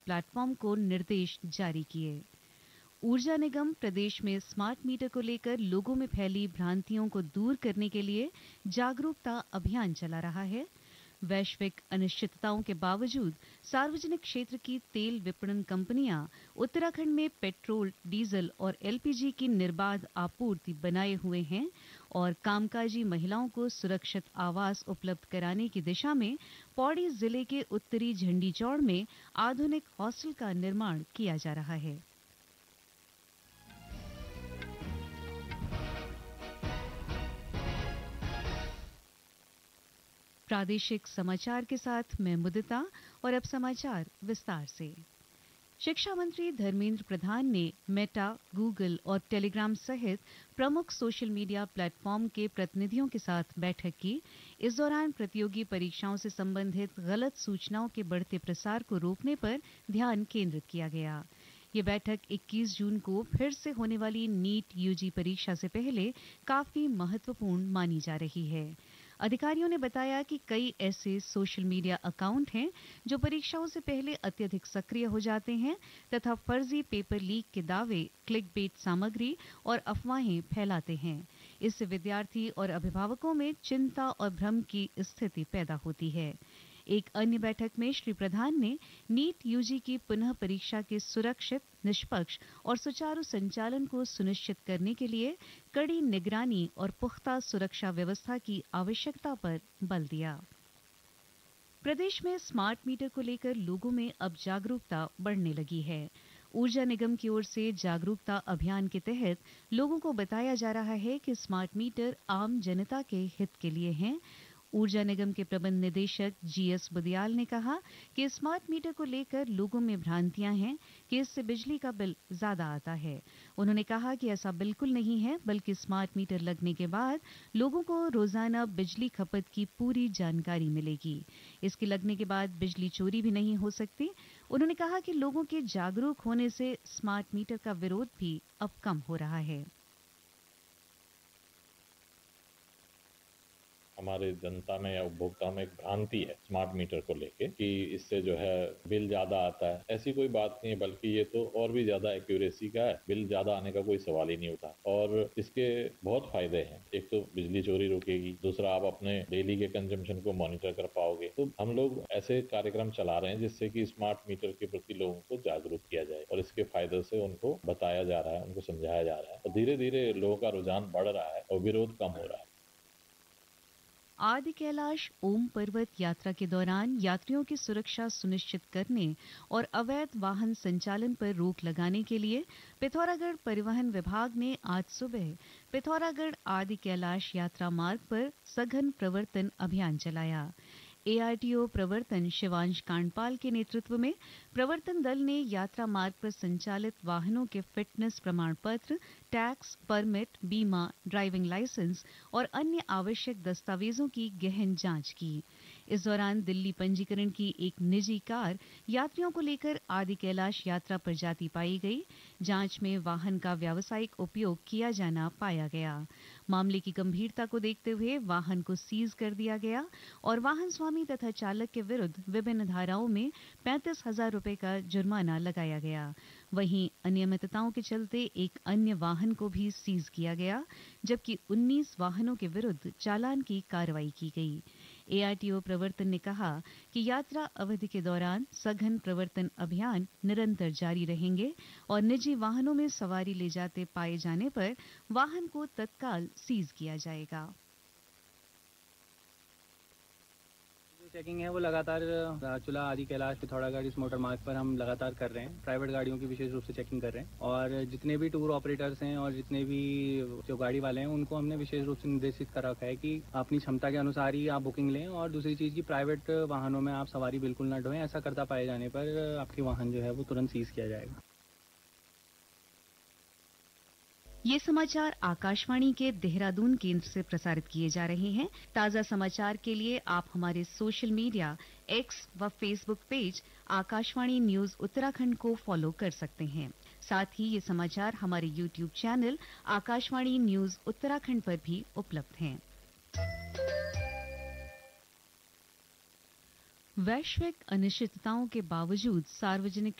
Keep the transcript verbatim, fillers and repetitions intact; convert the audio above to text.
Platform को निर्देश जारी किए। ऊर्जा निगम प्रदेश में स्मार्ट मीटर को लेकर लोगों में फैली भ्रांतियों को दूर करने के लिए जागरूकता अभियान चला रहा है। वैश्विक अनिश्चितताओं के बावजूद सार्वजनिक क्षेत्र की तेल विपणन कंपनियां उत्तराखंड में पेट्रोल, डीजल और एलपीजी की निर्बाध आपूर्ति बनाए हुए हैं और कामकाजी महिलाओं को सुरक्षित आवास उपलब्ध कराने की दिशा में पौड़ी जिले के उत्तरी झंडीचौड़ में आधुनिक हॉस्टल का निर्माण किया जा रहा है। प्रादेशिक समाचार के साथ मैं मुदिता और अब समाचार विस्तार से। शिक्षा मंत्री धर्मेंद्र प्रधान ने मेटा, गूगल और टेलीग्राम सहित प्रमुख सोशल मीडिया प्लेटफॉर्म के प्रतिनिधियों के साथ बैठक की। इस दौरान प्रतियोगी परीक्षाओं से संबंधित गलत सूचनाओं के बढ़ते प्रसार को रोकने पर ध्यान केंद्रित किया गया। ये बैठक इक्कीस जून को फिर से होने वाली नीट यूजी परीक्षा से पहले काफी महत्वपूर्ण मानी जा रही है। अधिकारियों ने बताया कि कई ऐसे सोशल मीडिया अकाउंट हैं जो परीक्षाओं से पहले अत्यधिक सक्रिय हो जाते हैं तथा फर्जी पेपर लीक के दावे, क्लिकबेट सामग्री और अफवाहें फैलाते हैं। इससे विद्यार्थी और अभिभावकों में चिंता और भ्रम की स्थिति पैदा होती है। एक अन्य बैठक में श्री प्रधान ने नीट यूजी की पुनः परीक्षा के सुरक्षित, निष्पक्ष और सुचारू संचालन को सुनिश्चित करने के लिए कड़ी निगरानी और पुख्ता सुरक्षा व्यवस्था की आवश्यकता पर बल दिया। प्रदेश में स्मार्ट मीटर को लेकर लोगों में अब जागरूकता बढ़ने लगी है। ऊर्जा निगम की ओर से जागरूकता अभियान के तहत लोगों को बताया जा रहा है कि स्मार्ट मीटर आम जनता के हित के लिए हैं। ऊर्जा निगम के प्रबंध निदेशक जीएस बुदियाल ने कहा कि स्मार्ट मीटर को लेकर लोगों में भ्रांतियां हैं कि इससे बिजली का बिल ज्यादा आता है। उन्होंने कहा कि ऐसा बिल्कुल नहीं है, बल्कि स्मार्ट मीटर लगने के बाद लोगों को रोजाना बिजली खपत की पूरी जानकारी मिलेगी। इसके लगने के बाद बिजली चोरी भी नहीं हो सकती। उन्होंने कहा कि लोगों के जागरूक होने से स्मार्ट मीटर का विरोध भी अब कम हो रहा है। हमारे जनता में या उपभोक्ता में एक भ्रांति है स्मार्ट मीटर को लेके कि इससे जो है बिल ज्यादा आता है। ऐसी कोई बात नहीं है, बल्कि ये तो और भी ज्यादा एक्यूरेसी का है। बिल ज्यादा आने का कोई सवाल ही नहीं उठा और इसके बहुत फायदे हैं। एक तो बिजली चोरी रुकेगी, दूसरा आप अपने डेली के कंजम्पशन को मॉनिटर कर पाओगे। तो हम लोग ऐसे कार्यक्रम चला रहे हैं जिससे कि स्मार्ट मीटर के प्रति लोगों को जागरूक किया जाए और इसके फायदे से उनको बताया जा रहा है, उनको समझाया जा रहा है और धीरे धीरे लोगों का रुझान बढ़ रहा है और विरोध कम हो रहा है। आदि कैलाश ओम पर्वत यात्रा के दौरान यात्रियों की सुरक्षा सुनिश्चित करने और अवैध वाहन संचालन पर रोक लगाने के लिए पिथौरागढ़ परिवहन विभाग ने आज सुबह पिथौरागढ़ आदि कैलाश यात्रा मार्ग पर सघन प्रवर्तन अभियान चलाया। एआरटीओ प्रवर्तन शिवांश कांडपाल के नेतृत्व में प्रवर्तन दल ने यात्रा मार्ग पर संचालित वाहनों के फिटनेस प्रमाण पत्र, टैक्स, परमिट, बीमा, ड्राइविंग लाइसेंस और अन्य आवश्यक दस्तावेजों की गहन जांच की। इस दौरान दिल्ली पंजीकरण की एक निजी कार यात्रियों को लेकर आदि कैलाश यात्रा पर जाती पाई गई। जांच में वाहन का व्यावसायिक उपयोग किया जाना पाया गया। मामले की गंभीरता को देखते हुए वाहन को सीज कर दिया गया और वाहन स्वामी तथा चालक के विरुद्ध विभिन्न धाराओं में पैंतीस हजार रुपए का जुर्माना लगाया गया। वहीं अनियमितताओं के चलते एक अन्य वाहन को भी सीज किया गया, जबकि उन्नीस वाहनों के विरुद्ध चालान की कार्रवाई की गई। एआरटीओ प्रवर्तन ने कहा कि यात्रा अवधि के दौरान सघन प्रवर्तन अभियान निरंतर जारी रहेंगे और निजी वाहनों में सवारी ले जाते पाए जाने पर वाहन को तत्काल सीज किया जाएगा। चेकिंग है वो लगातार चुला आदि कैलाश पिथौरागढ़ इस मोटर मार्ग पर हम लगातार कर रहे हैं। प्राइवेट गाड़ियों की विशेष रूप से चेकिंग कर रहे हैं और जितने भी टूर ऑपरेटर्स हैं और जितने भी जो गाड़ी वाले हैं उनको हमने विशेष रूप से निर्देशित कर रखा है कि अपनी क्षमता के अनुसार ही आप बुकिंग लें और दूसरी चीज की प्राइवेट वाहनों में आप सवारी बिल्कुल न ढोएं। ऐसा करता पाए जाने पर आपकी वाहन जो है वो तुरंत सीज किया जाएगा। ये समाचार आकाशवाणी के देहरादून केंद्र से प्रसारित किए जा रहे हैं। ताजा समाचार के लिए आप हमारे सोशल मीडिया एक्स व Facebook page Akashvani news Uttarakhand को फॉलो कर सकते हैं। साथ ही ये समाचार हमारे YouTube channel Akashvani news Uttarakhand पर भी उपलब्ध हैं। वैश्विक अनिश्चितताओं के बावजूद सार्वजनिक